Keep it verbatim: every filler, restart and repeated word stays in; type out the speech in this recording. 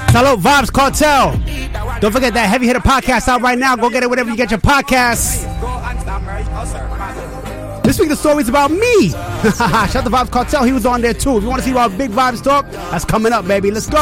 Salute Vibes Cartel. Don't forget that Heavy Hitter podcast out right now. Go get it wherever you get your podcasts. This week the story's about me. Shout out to Vibes Cartel. He was on there too. If you want to see our big vibes talk, that's coming up, baby. Let's go.